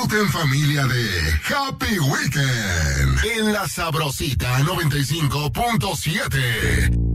Disfruten familia de Happy Weekend en la Sabrosita 95.7.